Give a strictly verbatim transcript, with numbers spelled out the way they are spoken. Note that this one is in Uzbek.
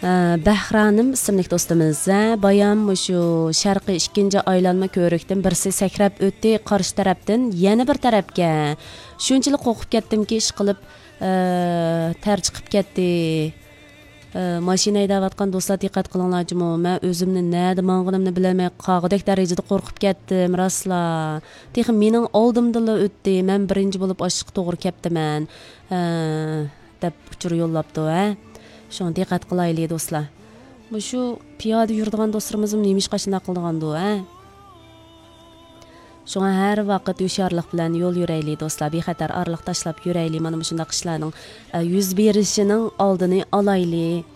Bahranim ismli do'stimiz bayan shu sharqiy ikkinchi aylanma ko'rikdan birisi sakrab o'tdi qarshi tarafdan yana bir tarafga. Shunchalik qo'rqib ketdimki ish qilib tar chiqib ketdi. Mashina haydayotgan do'stlar diqqat qilinglarjimi, men o'zimni nada mang'inimni bilmay qog'idek darajada qo'rqib ketdim, rasla. Texi mening oldimda o'tdi, men birinchi bo'lib oshiq to'g'ri ketdiman. deb uchur yo'llabdi, ha. Shunga diqqat qilaylik do'stlar. Bu shu piyoda yuradigan do'stlarimizim nemish qashina qildigandi, ha. Shunga har vaqt hushyorlik bilan yo'l yuraylik do'stlar, bexatar orliq tashlab yuraylik. Mana shunday qishlarning yuz berishining oldini olaylik.